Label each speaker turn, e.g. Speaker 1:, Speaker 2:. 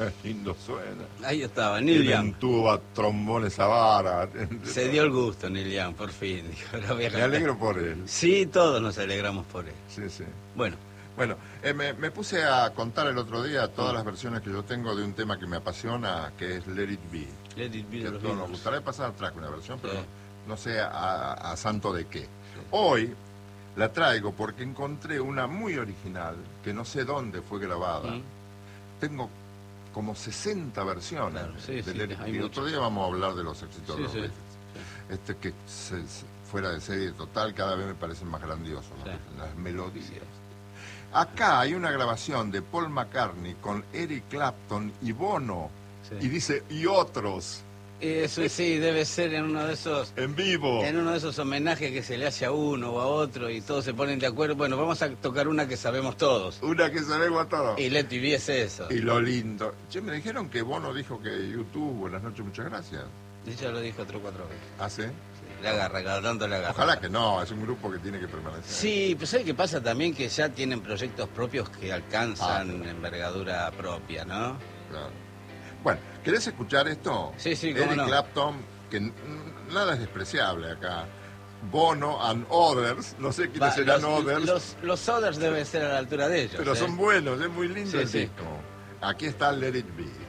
Speaker 1: Lindo suena.
Speaker 2: Ahí estaba, Neil Young.
Speaker 1: Tuba, trombones a vara.
Speaker 2: Se dio el gusto, Neil Young, por fin. Dijo, lo voy a
Speaker 1: Me
Speaker 2: cantar.
Speaker 1: alegro por él.
Speaker 2: Sí, todos nos alegramos por él.
Speaker 1: Sí, sí.
Speaker 2: Bueno,
Speaker 1: Bueno, me puse a contar el otro día todas las versiones que yo tengo de un tema que me apasiona, que es Let It Be.
Speaker 2: Let It Be
Speaker 1: Que
Speaker 2: de
Speaker 1: a
Speaker 2: los
Speaker 1: todos nos
Speaker 2: Beatles.
Speaker 1: gustaría pasar atrás con una versión, pero
Speaker 2: Sí.
Speaker 1: no sé a santo de qué. Hoy la traigo porque encontré una muy original, que no sé dónde fue grabada. Tengo como 60 versiones
Speaker 2: Claro, sí,
Speaker 1: de
Speaker 2: sí,
Speaker 1: Let It
Speaker 2: hay
Speaker 1: Be.
Speaker 2: mucho.
Speaker 1: Otro día vamos a hablar de los éxitos
Speaker 2: Sí,
Speaker 1: de los
Speaker 2: sí,
Speaker 1: Beatles. Que fuera de serie total, cada vez me parecen más grandiosos, ¿no?
Speaker 2: Sí.
Speaker 1: Las melodías. Acá hay una grabación de Paul McCartney con Eric Clapton y Bono.
Speaker 2: Sí.
Speaker 1: Y dice, y otros,
Speaker 2: Eso sí, debe ser en uno de esos...
Speaker 1: en vivo.
Speaker 2: En uno de esos homenajes que se le hace a uno o a otro y todos se ponen de acuerdo. Bueno, vamos a tocar una que sabemos todos.
Speaker 1: Una que sabemos todos.
Speaker 2: Y Let It Be es eso.
Speaker 1: Y lo lindo. Che, me dijeron que Bono dijo que YouTube, buenas noches, muchas gracias.
Speaker 2: Ella lo dijo 3 o 4 veces.
Speaker 1: ¿Ah, sí?
Speaker 2: Sí, le agarra, cada tanto le agarra.
Speaker 1: Ojalá que no, es un grupo que tiene que permanecer.
Speaker 2: Sí, pues ¿sabes qué pasa también? Que ya tienen proyectos propios que alcanzan
Speaker 1: claro.
Speaker 2: envergadura propia, ¿no?
Speaker 1: Claro. Bueno, ¿querés escuchar esto?
Speaker 2: Sí, sí, cómo
Speaker 1: Eric
Speaker 2: no.
Speaker 1: Clapton, que nada es despreciable acá. Bono and Others, no sé quiénes serán Others,
Speaker 2: los Others deben ser a la altura de ellos.
Speaker 1: pero
Speaker 2: ¿eh?
Speaker 1: son buenos, es muy lindo
Speaker 2: Sí,
Speaker 1: el
Speaker 2: sí.
Speaker 1: disco. Aquí está Let It Be.